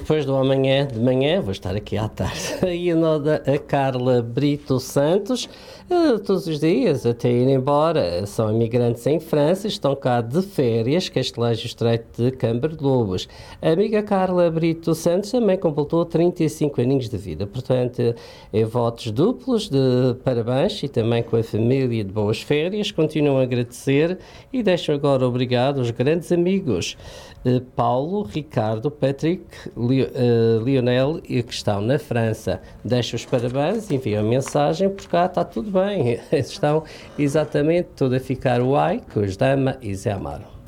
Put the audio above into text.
Depois do amanhã de manhã, vou estar aqui à tarde. E a Carla Brito Santos, todos os dias, até ir embora, são imigrantes em França, estão cá de férias, Castelejo Estreito de Câmara de Lobos. A amiga Carla Brito Santos também completou 35 aninhos de vida, portanto, votos duplos de parabéns e também com a família de boas férias. Continuam a agradecer e deixo agora obrigado aos grandes amigos Paulo, Ricardo, Patrick, Lionel, que estão na França. Deixo os parabéns, enviam a mensagem, por cá está tudo bem. Estão exatamente tudo a ficar uai, com os Dama e Zé Amaro.